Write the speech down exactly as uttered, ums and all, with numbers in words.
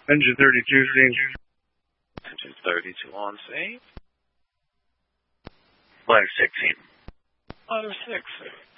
Engine thirty-two, scene. Engine thirty-two on scene. Ladder six, scene. Ladder six, sir.